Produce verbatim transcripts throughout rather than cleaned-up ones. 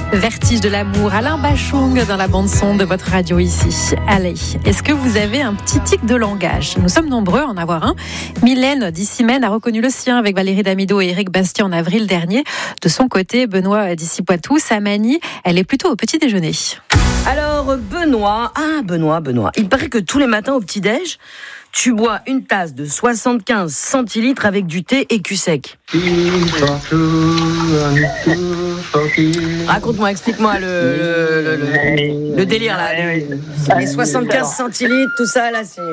Vertige de l'amour, Alain Bachung dans la bande-son de votre radio ici. Allez, est-ce que vous avez un petit tic de langage ? Nous sommes nombreux à en avoir un. Mylène d'Issy-Maine a reconnu le sien avec Valérie Damido et Éric Bastien en avril dernier. De son côté, Benoît d'Issy-Poitou, sa manie, elle est plutôt au petit déjeuner. Alors Benoît, ah Benoît, Benoît, il paraît que tous les matins au petit-déj, tu bois une tasse de soixante-quinze centilitres avec du thé et cul sec. Raconte-moi, explique-moi le, le, le, le, le délire là. Les soixante-quinze centilitres, tout ça là, c'est...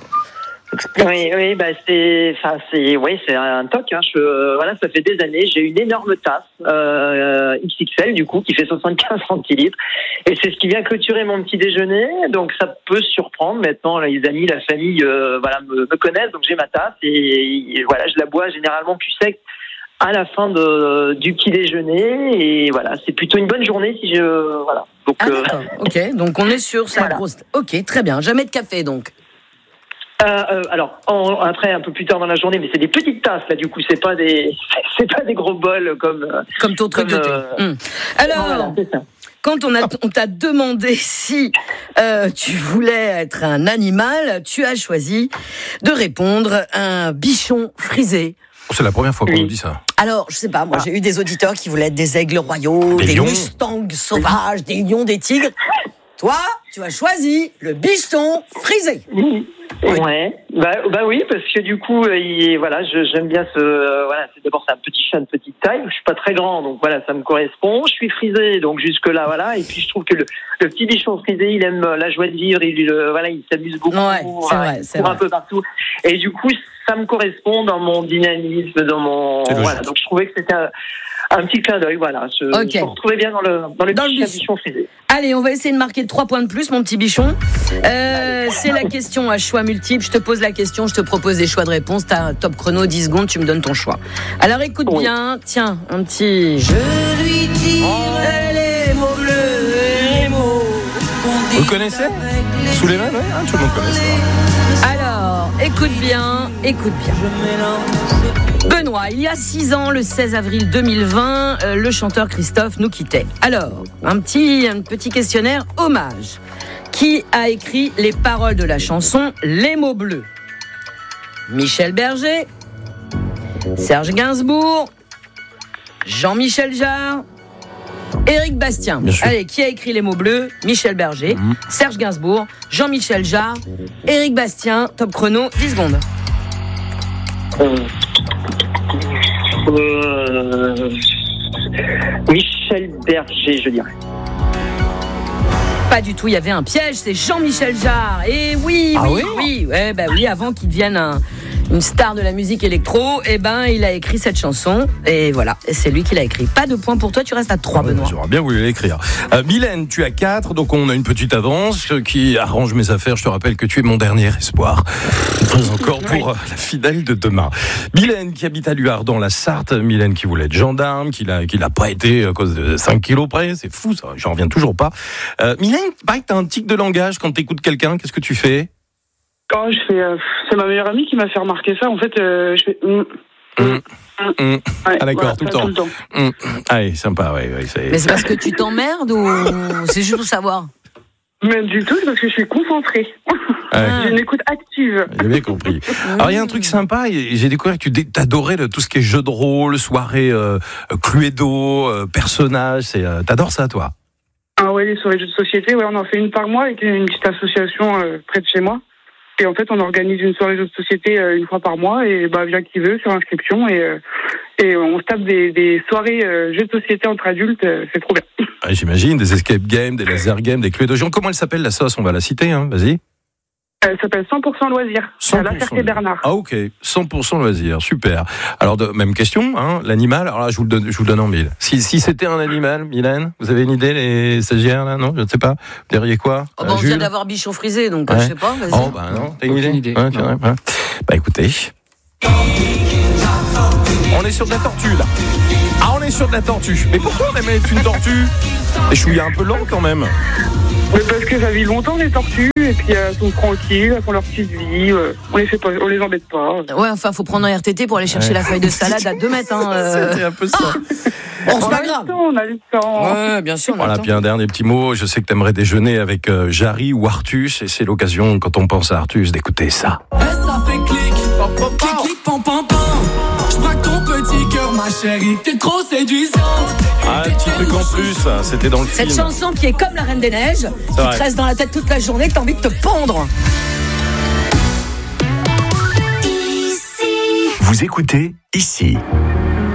Oui, oui, bah c'est, enfin c'est, oui, c'est un toc. Hein. Je, euh, voilà, ça fait des années. J'ai une énorme tasse euh, X X L du coup qui fait soixante-quinze centilitres, et c'est ce qui vient clôturer mon petit déjeuner. Donc ça peut surprendre. Maintenant, les amis, la famille, euh, voilà, me, me connaissent. Donc j'ai ma tasse et, et voilà, je la bois généralement cul sec à la fin de, du petit déjeuner. Et voilà, c'est plutôt une bonne journée si je, voilà. Donc, ah, euh... ok, donc on est sur sa voilà. grosse. Ok, très bien. Jamais de café donc. Euh, euh, alors en, après un peu plus tard dans la journée, mais c'est des petites tasses là, du coup c'est pas des c'est pas des gros bols comme comme ton truc comme, de thé. Euh... Mmh. Alors voilà, c'est ça. Quand on, a, on t'a demandé si euh, tu voulais être un animal, tu as choisi de répondre un bichon frisé. C'est la première fois qu'on oui. nous dit ça. Alors, je sais pas, moi ah. j'ai eu des auditeurs qui voulaient être des aigles royaux, des, des mustangs sauvages, des lions, des tigres. Toi, tu as choisi le bichon frisé. Oui. Ouais, bah, bah oui, parce que du coup, il, voilà, je, j'aime bien ce, euh, voilà, c'est d'abord c'est un petit chat de petite taille. Je suis pas très grand, donc voilà, ça me correspond. Je suis frisé, donc jusque là, voilà. Et puis je trouve que le, le petit bichon frisé, il aime la joie de vivre, il, euh, voilà, il s'amuse beaucoup, ouais, c'est voilà, vrai, il c'est court vrai. un peu partout. Et du coup, ça me correspond dans mon dynamisme, dans mon, voilà. Donc je trouvais que c'était un, un petit clin d'œil, voilà. Je, okay. je me retrouvais bien dans le, dans le dans petit le bichon frisé. Allez, on va essayer de marquer trois points de plus, mon petit bichon. Euh, c'est la question à choix multiples. Je te pose la question, je te propose des choix de réponse. T'as un top chrono, dix secondes, tu me donnes ton choix. Alors écoute oui. bien, tiens, un petit... Je lui tire oh. les mots bleus, les mots... Vous connaissez Sous les mains, ouais, hein, tout le monde connaît ça. Alors, écoute bien, écoute bien. Benoît, il y a six ans, le seize avril deux mille vingt, euh, le chanteur Christophe nous quittait. Alors, un petit, un petit questionnaire hommage. Qui a écrit les paroles de la chanson Les mots bleus ? Michel Berger, Serge Gainsbourg, Jean-Michel Jarre, Éric Bastien. Allez, qui a écrit les mots bleus ? Michel Berger, mmh. Serge Gainsbourg, Jean-Michel Jarre, Éric Bastien. Top chrono, dix secondes. Euh, euh, Michel Berger, je dirais. Pas du tout, il y avait un piège, c'est Jean-Michel Jarre. Et oui, ah oui, oui, oui, ouais, bah oui, avant qu'il devienne un, une star de la musique électro, eh ben, il a écrit cette chanson. Et voilà, et c'est lui qui l'a écrit. Pas de point pour toi, tu restes à trois, Benoît. J'aurais bien voulu l'écrire. Euh, Mylène, tu as quatre, donc on a une petite avance qui arrange mes affaires. Je te rappelle que tu es mon dernier espoir. Très encore pour euh, la finale de demain. Mylène qui habite à Luard dans la Sarthe. Mylène qui voulait être gendarme, qui l'a, qui l'a pas été à cause de cinq kilos près. C'est fou ça, j'en reviens toujours pas. Euh, Mylène, pareil que t'as un tic de langage quand t'écoutes quelqu'un, qu'est-ce que tu fais ? Quand je fais, euh, c'est ma meilleure amie qui m'a fait remarquer ça. En fait, euh, je fais. Mm, mm, mm. Mm. Ouais, ah d'accord, voilà, tout, le tout le temps. Mm. Allez, sympa, ouais, ouais. C'est... Mais c'est parce que tu t'emmerdes ou c'est juste pour savoir ? Mais du tout, c'est parce que je suis concentrée. Ouais. J'ai une écoute active. J'ai bien compris. Alors il y a un truc sympa, j'ai découvert que tu t'adorais tout ce qui est jeu de rôle, soirée euh, Cluedo, euh, personnages. C'est, euh, t'adores ça, toi ? Ah ouais, les soirées de jeux de société, ouais, on en fait une par mois avec une petite association euh, près de chez moi. Et en fait, on organise une soirée de jeux de société euh, une fois par mois et bah vient qui veut sur inscription et euh, et on se tape des, des soirées euh, jeux de société entre adultes, euh, c'est trop bien. Ah, j'imagine des escape games, des laser games, des Cluedo. Comment elle s'appelle la sauce ? On va la citer, hein. Vas-y. Elle s'appelle cent pour cent loisirs, c'est à La Ferté-Bernard. Ah ok, cent pour cent loisirs, super. Alors de, même question, hein, l'animal, alors là je vous le donne, je vous le donne en mille. Si, si c'était un animal, Mylène, vous avez une idée, les stagiaires là, non, je ne sais pas, vous diriez quoi ? Oh, bah, on vient d'avoir bichon frisé, donc ouais. Je sais pas, vas-y. Oh bah non, t'as une idée, idée. Ouais, ouais. Ouais. Bah écoutez, On est sur de la tortue là. Ah, on est sur de la tortue. Mais pourquoi on aime être une tortue? Et je suis un peu lent quand même. Mais parce que ça vit longtemps les tortues et puis elles sont tranquilles, elles font leur petite vie, euh, on les fait pas, on les embête pas. Ouais, enfin, faut prendre un R T T pour aller chercher ouais. la feuille de salade à deux mètres. Hein, euh... C'était un peu ça. Ah bon, c'est on, pas a grave. Temps, on a le temps. Ouais, bien sûr. Voilà, puis un dernier petit mot. Je sais que tu aimerais déjeuner avec euh, Jarry ou Artus, et c'est l'occasion, quand on pense à Artus, d'écouter ça. Et ça fait clic, clic, clic, pam, pam, pam. Je braque ton petit cœur, ma chérie, t'es trop séduisante. Ah, un petit truc en plus, c'était dans le Cette film. Cette chanson qui est comme la Reine des Neiges, qui te reste dans la tête toute la journée, que t'as envie de te pondre. Vous écoutez ici.